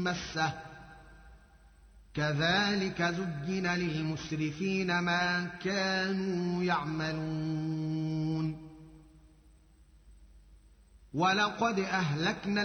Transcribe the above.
مسه كذلك زين للمسرفين ما كانوا يعملون ولقد أهلكنا